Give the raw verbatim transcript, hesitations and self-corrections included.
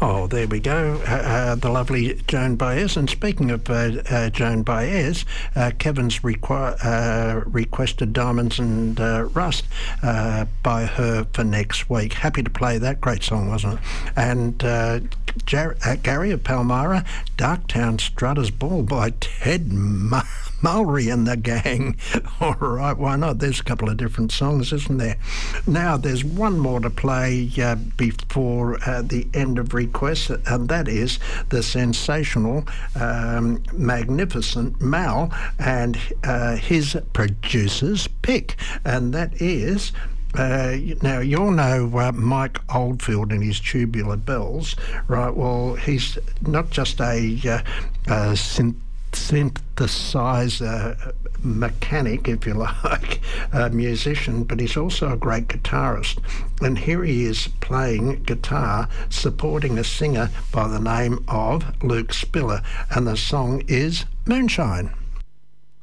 Oh, there we go. Uh, uh, the lovely Joan Baez. And speaking of uh, uh, Joan Baez, uh, Kevin's requ- uh, requested Diamonds and uh, Rust uh, by her for next week. Happy to play that. Great song, wasn't it? And uh, Jar- uh, Gary of Palmyra, Darktown Strutter's Ball by Ted Mu- Mulry and the Gang. All right, why not? There's a couple of different songs, isn't there? Now, there's one more to play uh, before uh, the end of requests, and that is the sensational, um, magnificent Mal and uh, his producer's pick, and that is... Uh, now, you all know uh, Mike Oldfield and his Tubular Bells, right? Well, he's not just a, uh, a synth- synthesizer mechanic, if you like, a musician, but he's also a great guitarist. And here he is playing guitar, supporting a singer by the name of Luke Spiller, and the song is Moonshine.